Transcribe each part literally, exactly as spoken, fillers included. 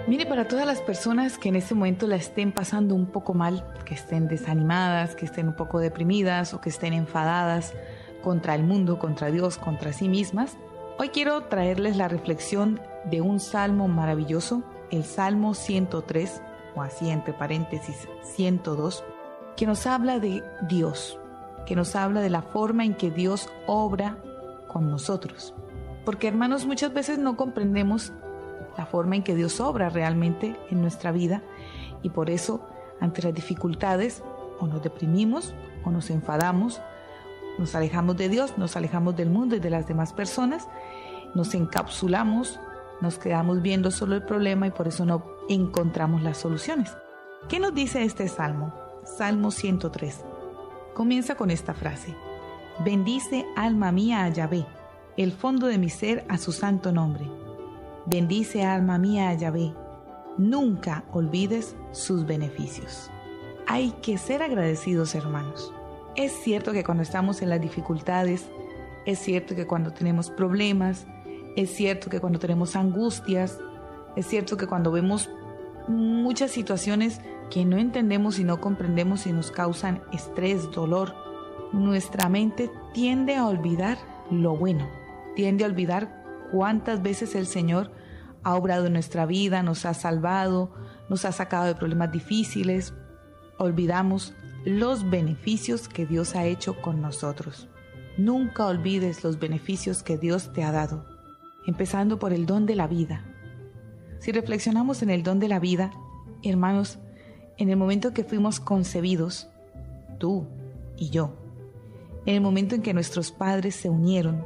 Mire, para todas las personas que en este momento la estén pasando un poco mal, que estén desanimadas, que estén un poco deprimidas o que estén enfadadas contra el mundo, contra Dios, contra sí mismas, hoy quiero traerles la reflexión de un salmo maravilloso, el Salmo ciento tres, o así entre paréntesis ciento dos, que nos habla de Dios, que nos habla de la forma en que Dios obra con nosotros. Porque, hermanos, muchas veces no comprendemos la forma en que Dios obra realmente en nuestra vida y por eso ante las dificultades o nos deprimimos o nos enfadamos, nos alejamos de Dios, nos alejamos del mundo y de las demás personas, nos encapsulamos, nos quedamos viendo solo el problema y por eso no encontramos las soluciones. ¿Qué nos dice este salmo? Salmo ciento tres. Comienza con esta frase: bendice alma mía a Yahvé, el fondo de mi ser a su santo nombre. Bendice alma mía a Yahvé, nunca olvides sus beneficios. Hay que ser agradecidos, hermanos. Es cierto que cuando estamos en las dificultades, es cierto que cuando tenemos problemas, es cierto que cuando tenemos angustias, es cierto que cuando vemos muchas situaciones que no entendemos y no comprendemos y nos causan estrés, dolor, nuestra mente tiende a olvidar lo bueno, tiende a olvidar cuántas veces el Señor ha obrado en nuestra vida, nos ha salvado, nos ha sacado de problemas difíciles. Olvidamos los beneficios que Dios ha hecho con nosotros. Nunca olvides los beneficios que Dios te ha dado, empezando por el don de la vida. Si reflexionamos en el don de la vida, hermanos, en el momento que fuimos concebidos, tú y yo, en el momento en que nuestros padres se unieron,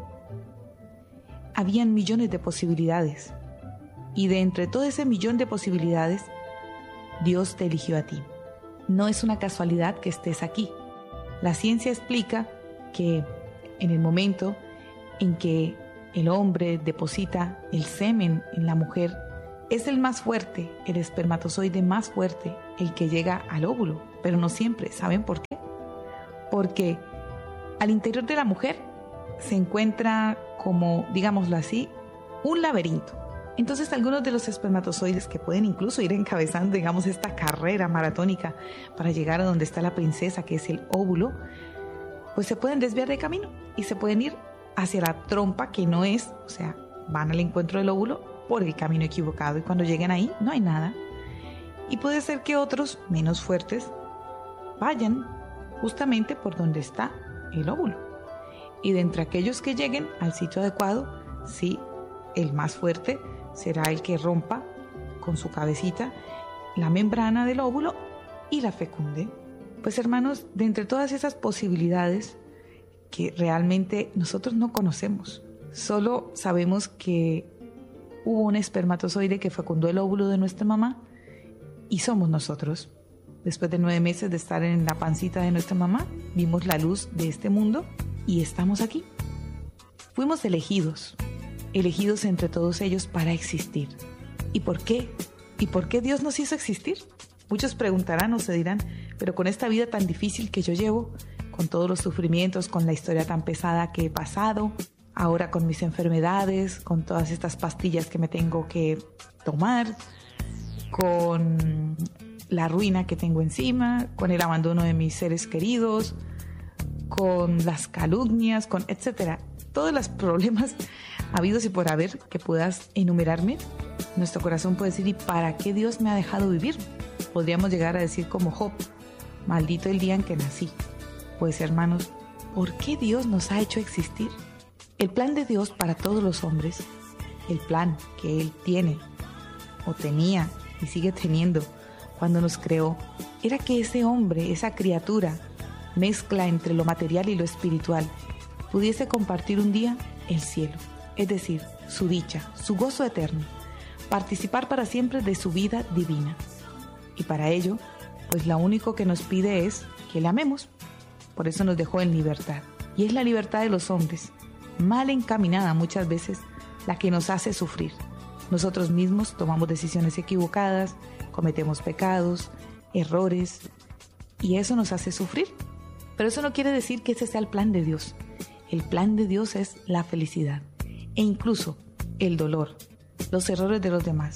habían millones de posibilidades. Y de entre todo ese millón de posibilidades, Dios te eligió a ti. No es una casualidad que estés aquí. La ciencia explica que en el momento en que el hombre deposita el semen en la mujer, es el más fuerte, el espermatozoide más fuerte, el que llega al óvulo. Pero no siempre. ¿Saben por qué? Porque al interior de la mujer se encuentra como, digámoslo así, un laberinto. Entonces algunos de los espermatozoides que pueden incluso ir encabezando, digamos, esta carrera maratónica para llegar a donde está la princesa, que es el óvulo, pues se pueden desviar de camino y se pueden ir hacia la trompa, que no es, o sea, van al encuentro del óvulo por el camino equivocado y cuando lleguen ahí no hay nada. Y puede ser que otros, menos fuertes, vayan justamente por donde está el óvulo. Y de entre aquellos que lleguen al sitio adecuado, sí, el más fuerte será el que rompa con su cabecita la membrana del óvulo y la fecunde. Pues, hermanos, de entre todas esas posibilidades que realmente nosotros no conocemos, solo sabemos que hubo un espermatozoide que fecundó el óvulo de nuestra mamá y somos nosotros. Después de nueve meses de estar en la pancita de nuestra mamá, vimos la luz de este mundo y estamos aquí. Fuimos elegidos, elegidos entre todos ellos para existir. ¿Y por qué? ¿Y por qué Dios nos hizo existir? Muchos preguntarán o se dirán, pero con esta vida tan difícil que yo llevo, con todos los sufrimientos, con la historia tan pesada que he pasado, ahora con mis enfermedades, con todas estas pastillas que me tengo que tomar, con la ruina que tengo encima, con el abandono de mis seres queridos, con las calumnias, con etcétera. Todos los problemas habidos y por haber que puedas enumerarme, nuestro corazón puede decir, ¿y para qué Dios me ha dejado vivir? Podríamos llegar a decir como Job, maldito el día en que nací. Pues, hermanos, ¿por qué Dios nos ha hecho existir? El plan de Dios para todos los hombres, el plan que Él tiene o tenía y sigue teniendo cuando nos creó, era que ese hombre, esa criatura, mezcla entre lo material y lo espiritual, pudiese compartir un día el cielo, es decir, su dicha, su gozo eterno, participar para siempre de su vida divina. Y para ello, pues lo único que nos pide es que le amemos. Por eso nos dejó en libertad. Y es la libertad de los hombres, mal encaminada muchas veces, la que nos hace sufrir. Nosotros mismos tomamos decisiones equivocadas, cometemos pecados, errores, y eso nos hace sufrir. Pero eso no quiere decir que ese sea el plan de Dios. El plan de Dios es la felicidad e incluso el dolor, los errores de los demás,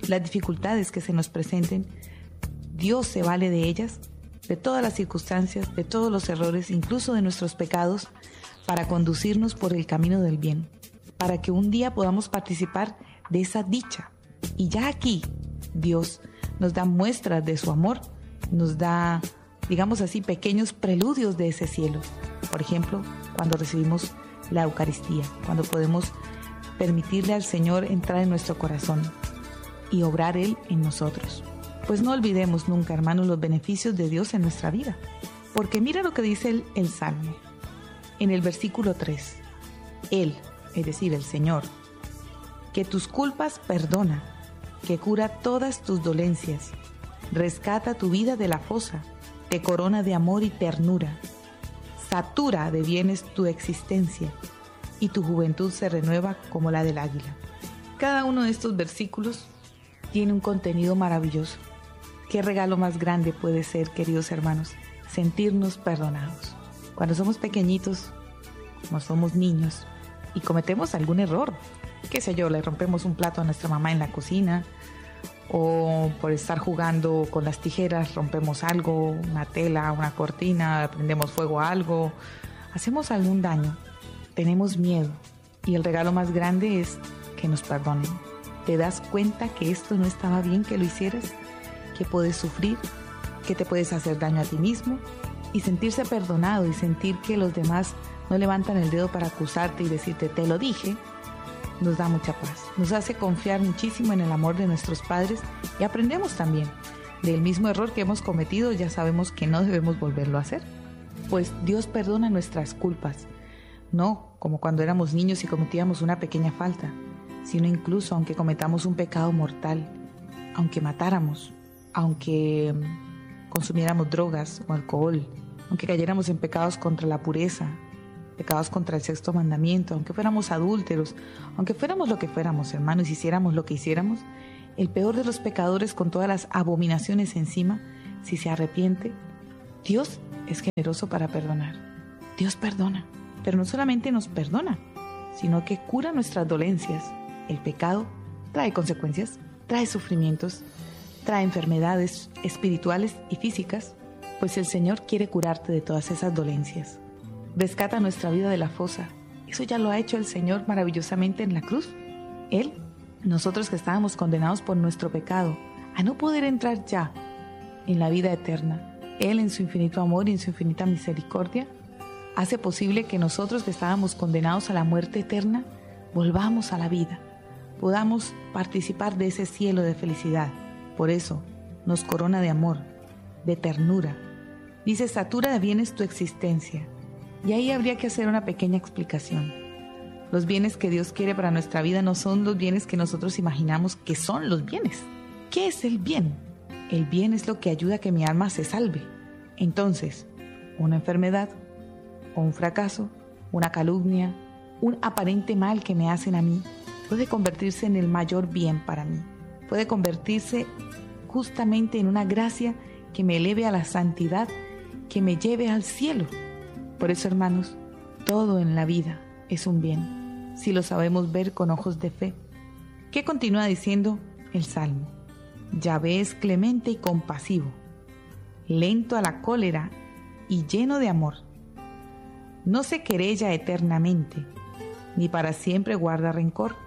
las dificultades que se nos presenten, Dios se vale de ellas, de todas las circunstancias, de todos los errores, incluso de nuestros pecados, para conducirnos por el camino del bien, para que un día podamos participar de esa dicha. Y ya aquí Dios nos da muestras de su amor, nos da, digamos así, pequeños preludios de ese cielo. Por ejemplo, cuando recibimos la Eucaristía, cuando podemos permitirle al Señor entrar en nuestro corazón y obrar Él en nosotros. Pues no olvidemos nunca, hermanos, los beneficios de Dios en nuestra vida. Porque mira lo que dice el, el Salmo. En el versículo tres. Él, es decir, el Señor, que tus culpas perdona, que cura todas tus dolencias, rescata tu vida de la fosa, te corona de amor y ternura, satura de bienes tu existencia, y tu juventud se renueva como la del águila. Cada uno de estos versículos tiene un contenido maravilloso. ¿Qué regalo más grande puede ser, queridos hermanos, sentirnos perdonados? Cuando somos pequeñitos, no somos niños y cometemos algún error, qué sé yo, le rompemos un plato a nuestra mamá en la cocina, o por estar jugando con las tijeras rompemos algo, una tela, una cortina, prendemos fuego a algo, hacemos algún daño, tenemos miedo, y el regalo más grande es que nos perdonen. ¿Te das cuenta que esto no estaba bien que lo hicieras? Que puedes sufrir, que te puedes hacer daño a ti mismo, y sentirse perdonado y sentir que los demás no levantan el dedo para acusarte y decirte te lo dije, nos da mucha paz. Nos hace confiar muchísimo en el amor de nuestros padres y aprendemos también del mismo error que hemos cometido, ya sabemos que no debemos volverlo a hacer. Pues Dios perdona nuestras culpas, no como cuando éramos niños y cometíamos una pequeña falta, sino incluso aunque cometamos un pecado mortal, aunque matáramos, aunque consumiéramos drogas o alcohol, aunque cayéramos en pecados contra la pureza, pecados contra el sexto mandamiento, aunque fuéramos adúlteros, aunque fuéramos lo que fuéramos, hermanos, hiciéramos lo que hiciéramos, el peor de los pecadores con todas las abominaciones encima, si se arrepiente, Dios es generoso para perdonar. Dios perdona, pero no solamente nos perdona, sino que cura nuestras dolencias. El pecado trae consecuencias, trae sufrimientos, trae enfermedades espirituales y físicas, pues el Señor quiere curarte de todas esas dolencias. Rescata nuestra vida de la fosa. Eso ya lo ha hecho el Señor maravillosamente en la cruz. Él, nosotros que estábamos condenados por nuestro pecado, a no poder entrar ya en la vida eterna, Él en su infinito amor y en su infinita misericordia, hace posible que nosotros que estábamos condenados a la muerte eterna, volvamos a la vida, podamos participar de ese cielo de felicidad. Por eso nos corona de amor, de ternura. Dice, satura de bienes tu existencia. Y ahí habría que hacer una pequeña explicación. Los bienes que Dios quiere para nuestra vida no son los bienes que nosotros imaginamos que son los bienes. ¿Qué es el bien? El bien es lo que ayuda a que mi alma se salve. Entonces, una enfermedad, o un fracaso, una calumnia, un aparente mal que me hacen a mí, puede convertirse en el mayor bien para mí. Puede convertirse justamente en una gracia que me eleve a la santidad, que me lleve al cielo. Por eso, hermanos, todo en la vida es un bien, si lo sabemos ver con ojos de fe. ¿Qué continúa diciendo el Salmo? Yahvé es clemente y compasivo, lento a la cólera y lleno de amor. No se querella eternamente, ni para siempre guarda rencor.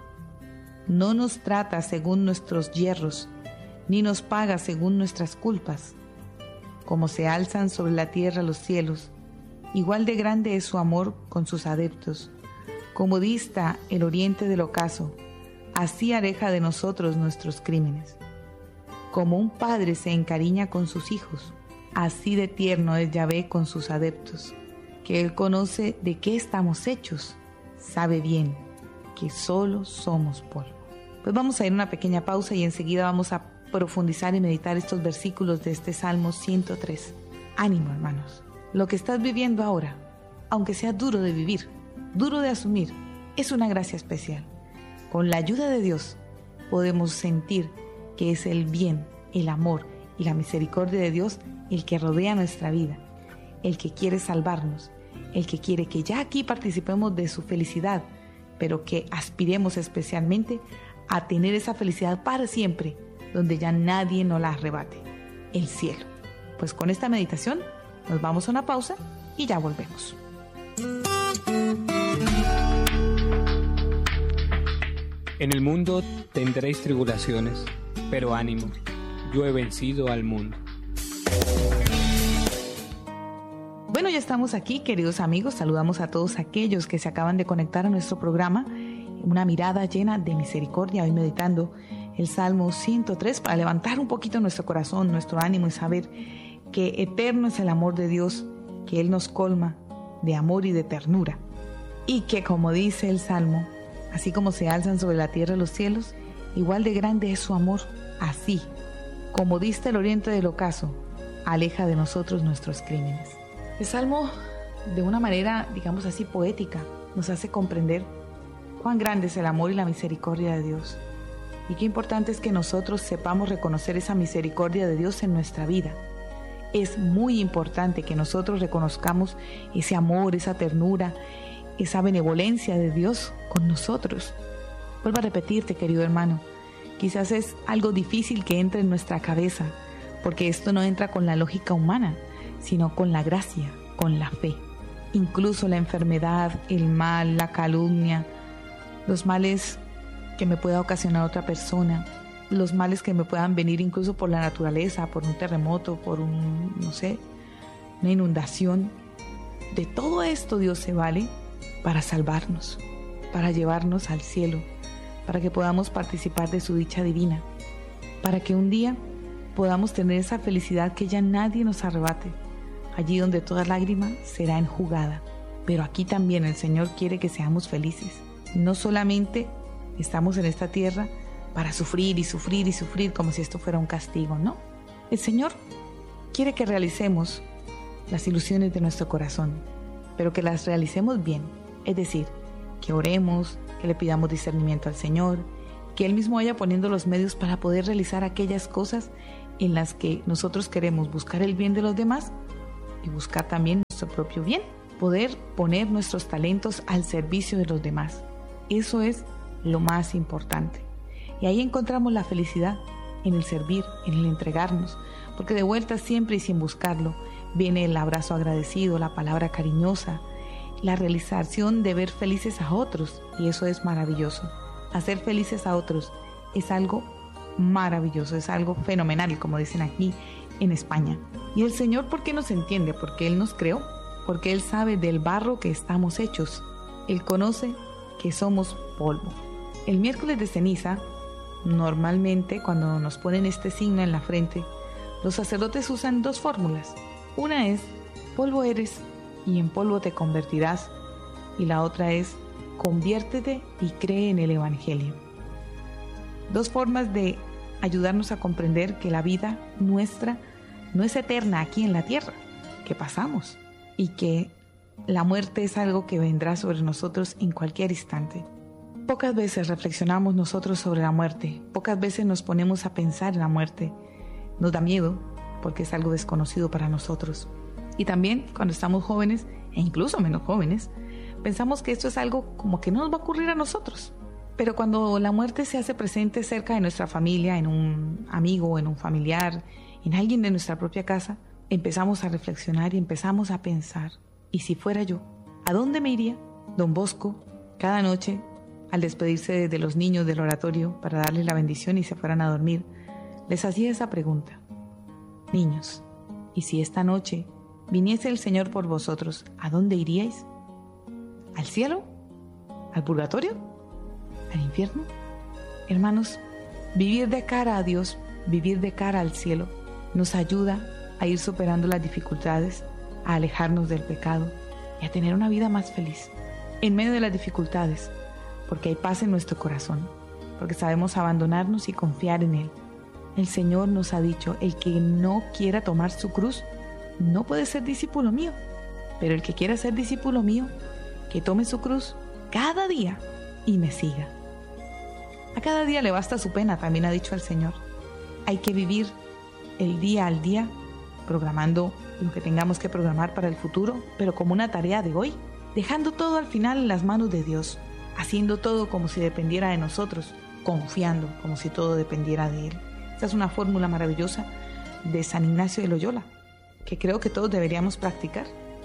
No nos trata según nuestros yerros, ni nos paga según nuestras culpas. Como se alzan sobre la tierra los cielos, igual de grande es su amor con sus adeptos. Como dista el oriente del ocaso, así aleja de nosotros nuestros crímenes. Como un padre se encariña con sus hijos, así de tierno es Yahvé con sus adeptos, que Él conoce de qué estamos hechos, sabe bien que solo somos polvo. Pues vamos a ir a una pequeña pausa y enseguida vamos a profundizar y meditar estos versículos de este Salmo ciento tres. Ánimo, hermanos. Lo que estás viviendo ahora, aunque sea duro de vivir, duro de asumir, es una gracia especial. Con la ayuda de Dios podemos sentir que es el bien, el amor y la misericordia de Dios el que rodea nuestra vida, el que quiere salvarnos, el que quiere que ya aquí participemos de su felicidad, pero que aspiremos especialmente a tener esa felicidad para siempre, donde ya nadie nos la arrebate, el cielo. Pues con esta meditación nos vamos a una pausa y ya volvemos. En el mundo tendréis tribulaciones, pero ánimo, yo he vencido al mundo. Bueno, ya estamos aquí, queridos amigos. Saludamos a todos aquellos que se acaban de conectar a nuestro programa. Una mirada llena de misericordia, hoy meditando el Salmo ciento tres para levantar un poquito nuestro corazón, nuestro ánimo y saber que eterno es el amor de Dios, que Él nos colma de amor y de ternura. Y que, como dice el Salmo, así como se alzan sobre la tierra los cielos, igual de grande es su amor. Así, como dista el oriente del ocaso, aleja de nosotros nuestros crímenes. El Salmo, de una manera, digamos así, poética, nos hace comprender cuán grande es el amor y la misericordia de Dios. Y qué importante es que nosotros sepamos reconocer esa misericordia de Dios en nuestra vida. Es muy importante que nosotros reconozcamos ese amor, esa ternura, esa benevolencia de Dios con nosotros. Vuelvo a repetirte, querido hermano, quizás es algo difícil que entre en nuestra cabeza, porque esto no entra con la lógica humana, sino con la gracia, con la fe. Incluso la enfermedad, el mal, la calumnia, los males que me pueda ocasionar otra persona, los males que me puedan venir incluso por la naturaleza, por un terremoto, por un, no sé, una inundación. De todo esto Dios se vale para salvarnos, para llevarnos al cielo, para que podamos participar de su dicha divina, para que un día podamos tener esa felicidad que ya nadie nos arrebate, allí donde toda lágrima será enjugada. Pero aquí también el Señor quiere que seamos felices. No solamente estamos en esta tierra para sufrir y sufrir y sufrir como si esto fuera un castigo, no. El Señor quiere que realicemos las ilusiones de nuestro corazón, pero que las realicemos bien. Es decir, que oremos, que le pidamos discernimiento al Señor, que Él mismo vaya poniendo los medios para poder realizar aquellas cosas en las que nosotros queremos buscar el bien de los demás y buscar también nuestro propio bien, poder poner nuestros talentos al servicio de los demás. Eso es lo más importante. Y ahí encontramos la felicidad, en el servir, en el entregarnos, porque de vuelta siempre y sin buscarlo, viene el abrazo agradecido, la palabra cariñosa, la realización de ver felices a otros, y eso es maravilloso. Hacer felices a otros es algo maravilloso, es algo fenomenal, como dicen aquí en España. Y el Señor, ¿por qué nos entiende? Porque Él nos creó, porque Él sabe del barro que estamos hechos. Él conoce que somos polvo. El miércoles de ceniza, normalmente cuando nos ponen este signo en la frente, los sacerdotes usan dos fórmulas. Una es, polvo eres y en polvo te convertirás. Y la otra es, conviértete y cree en el Evangelio. Dos formas de ayudarnos a comprender que la vida nuestra no es eterna aquí en la tierra, que pasamos, y que la muerte es algo que vendrá sobre nosotros en cualquier instante. Pocas veces reflexionamos nosotros sobre la muerte, pocas veces nos ponemos a pensar en la muerte. Nos da miedo porque es algo desconocido para nosotros. Y también cuando estamos jóvenes, e incluso menos jóvenes, pensamos que esto es algo como que no nos va a ocurrir a nosotros. Pero cuando la muerte se hace presente cerca de nuestra familia, en un amigo, en un familiar, en alguien de nuestra propia casa, empezamos a reflexionar y empezamos a pensar, ¿y si fuera yo? ¿A dónde me iría? Don Bosco, cada noche, al despedirse de los niños del oratorio para darles la bendición y se fueran a dormir, les hacía esa pregunta. Niños, ¿y si esta noche viniese el Señor por vosotros, ¿a dónde iríais? ¿Al cielo? ¿Al purgatorio? ¿Al infierno? Hermanos, vivir de cara a Dios, vivir de cara al cielo, nos ayuda a ir superando las dificultades, a alejarnos del pecado y a tener una vida más feliz. En medio de las dificultades, porque hay paz en nuestro corazón, porque sabemos abandonarnos y confiar en Él. El Señor nos ha dicho, el que no quiera tomar su cruz, no puede ser discípulo mío. Pero el que quiera ser discípulo mío, que tome su cruz cada día y me siga. A cada día le basta su pena, también ha dicho el Señor. Hay que vivir el día al día, programando lo que tengamos que programar para el futuro, pero como una tarea de hoy, dejando todo al final en las manos de Dios, haciendo todo como si dependiera de nosotros, confiando como si todo dependiera de Él. Esta es una fórmula maravillosa de San Ignacio de Loyola, que creo que todos deberíamos practicar.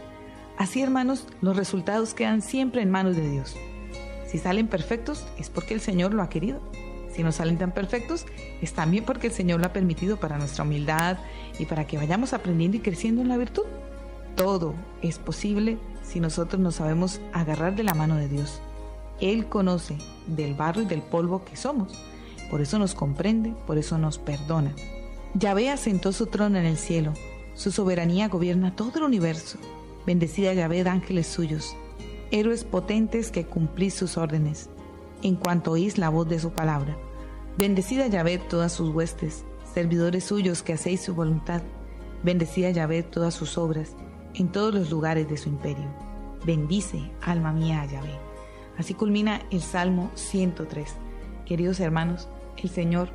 Así, hermanos, los resultados quedan siempre en manos de Dios. Si salen perfectos, es porque el Señor lo ha querido. Si no salen tan perfectos, es también porque el Señor lo ha permitido para nuestra humildad y para que vayamos aprendiendo y creciendo en la virtud. Todo es posible si nosotros nos sabemos agarrar de la mano de Dios. Él conoce del barro y del polvo que somos. Por eso nos comprende, por eso nos perdona. Yahvé asentó su trono en el cielo. Su soberanía gobierna todo el universo. Bendecida Yahvé de ángeles suyos, héroes potentes que cumplís sus órdenes, en cuanto oís la voz de su palabra. Bendecida Yahvé todas sus huestes, servidores suyos que hacéis su voluntad. Bendecida Yahvé todas sus obras, en todos los lugares de su imperio. Bendice, alma mía, a Yahvé. Así culmina el Salmo ciento tres. Queridos hermanos, el Señor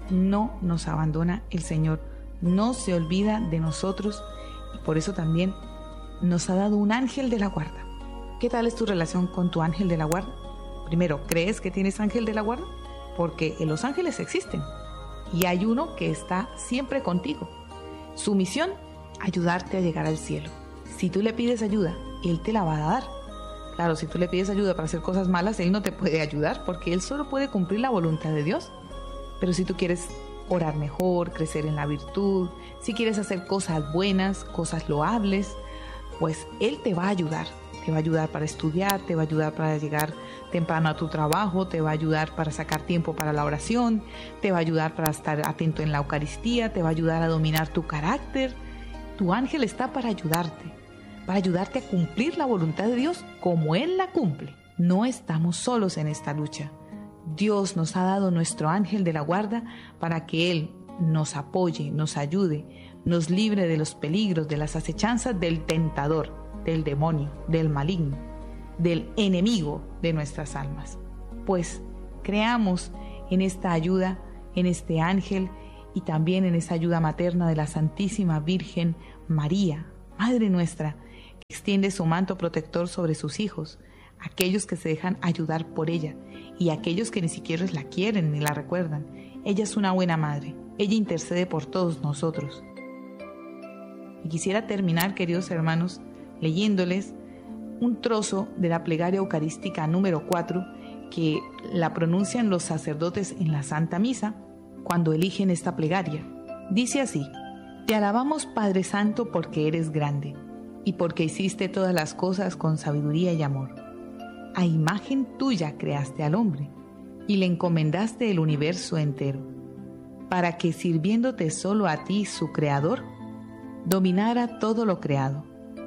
no nos abandona, el Señor no se olvida de nosotros y por eso también nos ha dado un ángel de la guarda. ¿Qué tal es tu relación con tu ángel de la guarda? Primero, ¿crees que tienes ángel de la guarda? Porque los ángeles existen y hay uno que está siempre contigo. Su misión, ayudarte a llegar al cielo. Si tú le pides ayuda, Él te la va a dar. Claro, si tú le pides ayuda para hacer cosas malas, Él no te puede ayudar porque Él solo puede cumplir la voluntad de Dios. Pero si tú quieres orar mejor, crecer en la virtud, si quieres hacer cosas buenas, cosas loables, pues Él te va a ayudar. Te va a ayudar para estudiar, te va a ayudar para llegar temprano a tu trabajo, te va a ayudar para sacar tiempo para la oración, te va a ayudar para estar atento en la Eucaristía, te va a ayudar a dominar tu carácter. Tu ángel está para ayudarte, para ayudarte a cumplir la voluntad de Dios como Él la cumple. No estamos solos en esta lucha. Dios nos ha dado nuestro ángel de la guarda para que Él nos apoye, nos ayude, nos libre de los peligros, de las acechanzas del tentador, del demonio, del maligno, del enemigo de nuestras almas. Pues creamos en esta ayuda, en este ángel y también en esa ayuda materna de la Santísima Virgen María, Madre nuestra, que extiende su manto protector sobre sus hijos, aquellos que se dejan ayudar por ella y aquellos que ni siquiera la quieren ni la recuerdan. Ella es una buena madre, ella intercede por todos nosotros. Y quisiera terminar, queridos hermanos, leyéndoles un trozo de la plegaria eucarística número cuatro que la pronuncian los sacerdotes en la Santa Misa cuando eligen esta plegaria. Dice así: Te alabamos, Padre Santo, porque eres grande y porque hiciste todas las cosas con sabiduría y amor. A imagen tuya creaste al hombre y le encomendaste el universo entero, para que, sirviéndote solo a ti, su Creador, dominara todo lo creado.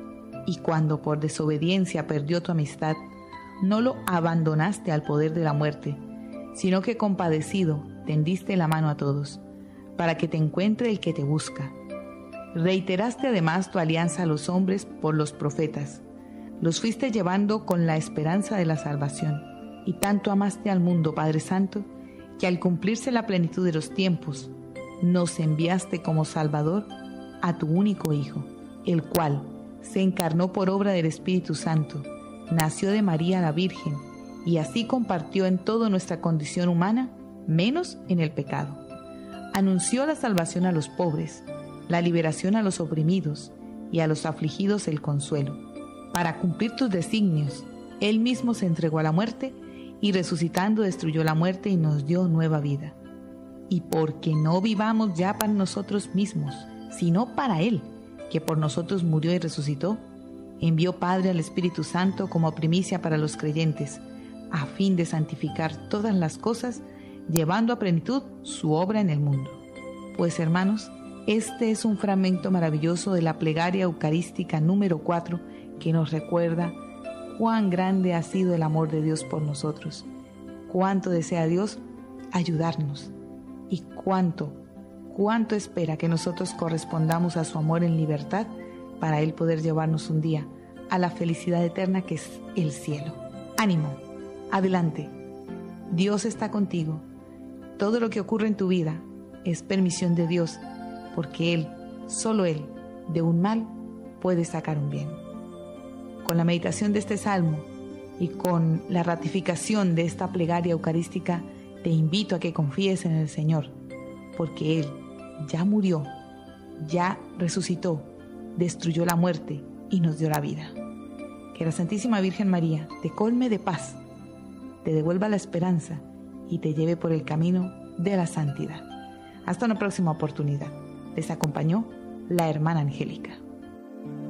Y cuando por desobediencia perdió tu amistad, no lo abandonaste al poder de la muerte, sino que compadecido tendiste la mano a todos, para que te encuentre el que te busca. Reiteraste además tu alianza a los hombres por los profetas, los fuiste llevando con la esperanza de la salvación, y tanto amaste al mundo, Padre Santo, que al cumplirse la plenitud de los tiempos, nos enviaste como Salvador a tu único Hijo, el cual se encarnó por obra del Espíritu Santo, nació de María la Virgen, y así compartió en toda nuestra condición humana, menos en el pecado. Anunció la salvación a los pobres, la liberación a los oprimidos, y a los afligidos el consuelo. Para cumplir tus designios, Él mismo se entregó a la muerte, y resucitando destruyó la muerte y nos dio nueva vida. Y porque no vivamos ya para nosotros mismos, sino para Él, que por nosotros murió y resucitó, envió Padre al Espíritu Santo como primicia para los creyentes, a fin de santificar todas las cosas, llevando a plenitud su obra en el mundo. Pues, hermanos, este es un fragmento maravilloso de la plegaria eucarística número cuatro que nos recuerda cuán grande ha sido el amor de Dios por nosotros, cuánto desea Dios ayudarnos y cuánto, cuánto espera que nosotros correspondamos a su amor en libertad para Él poder llevarnos un día a la felicidad eterna que es el cielo. Ánimo, adelante, Dios está contigo. Todo lo que ocurre en tu vida es permisión de Dios, porque Él, solo Él, de un mal puede sacar un bien. Con la meditación de este salmo y con la ratificación de esta plegaria eucarística, te invito a que confíes en el Señor, porque Él ya murió, ya resucitó, destruyó la muerte y nos dio la vida. Que la Santísima Virgen María te colme de paz, te devuelva la esperanza y te lleve por el camino de la santidad. Hasta una próxima oportunidad. Les acompañó la hermana Angélica.